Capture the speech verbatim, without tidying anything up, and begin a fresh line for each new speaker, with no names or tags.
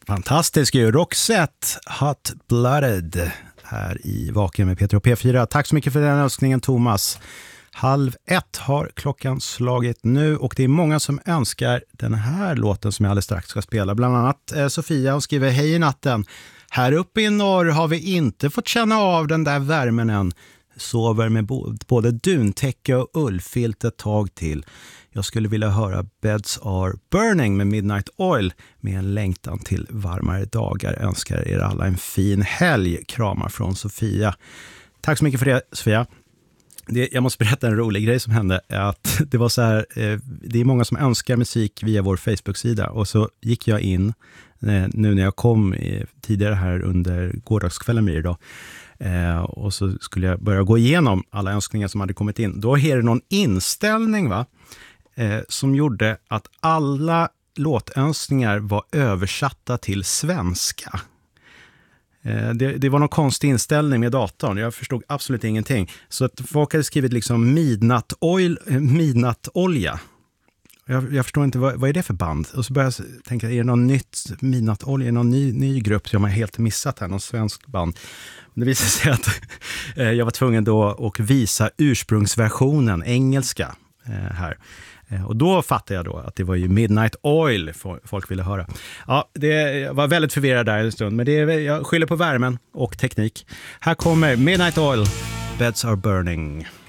Fantastisk ju. Roxette, Hot Blooded här i Vaken med Peter och P fyra. Tack så mycket för den önskningen, Thomas. Halv ett har klockan slagit nu och det är många som önskar den här låten som jag alldeles strax ska spela. Bland annat eh, Sofia, hon skriver: hej i natten. Här uppe i norr har vi inte fått känna av den där värmen än. Sover med bo- både duntäcke och ullfilt ett tag till. Jag skulle vilja höra Beds Are Burning med Midnight Oil med en längtan till varmare dagar. Önskar er alla en fin helg. Kramar från Sofia. Tack så mycket för det, Sofia. Det, jag måste berätta en rolig grej som hände. Att det var så här, eh, det är många som önskar musik via vår Facebook-sida. Och så gick jag in eh, nu när jag kom eh, tidigare här under gårdagskvällen blir det då. Eh, och så skulle jag börja gå igenom alla önskningar som hade kommit in. Då är det någon inställning va? Eh, som gjorde att alla låtönskningar var översatta till svenska. Eh, det, det var någon konstig inställning med datorn. Jag förstod absolut ingenting. Så att folk hade skrivit liksom midnatt oil, eh, midnattolja. Jag, jag förstår inte, vad, vad är det för band? Och så började jag tänka, är det någon nytt midnattolja? Är det någon ny, ny grupp som jag har helt missat här? Någon svensk band? Det visade sig att eh, jag var tvungen då att visa ursprungsversionen, engelska, eh, här. Eh, och då fattade jag då att det var ju Midnight Oil folk ville höra. Ja, det, jag var väldigt förvirrad där en stund, men det är, jag skyller på värmen och teknik. Här kommer Midnight Oil, Beds Are Burning.